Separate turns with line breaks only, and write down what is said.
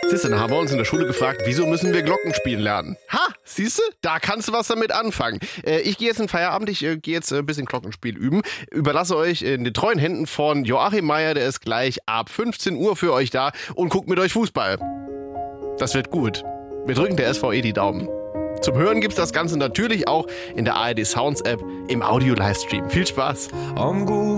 Siehst du, dann haben wir uns in der Schule gefragt, wieso müssen wir Glockenspielen lernen? Ha, siehst du, da kannst du was damit anfangen. Ich gehe jetzt in Feierabend, ich gehe jetzt ein bisschen Glockenspiel üben. Überlasse euch in den treuen Händen von Joachim Meier, der ist gleich ab 15 Uhr für euch da und guckt mit euch Fußball. Das wird gut. Wir drücken der SVE die Daumen. Zum Hören gibt's das Ganze natürlich auch in der ARD Sounds App im Audio-Livestream. Viel Spaß!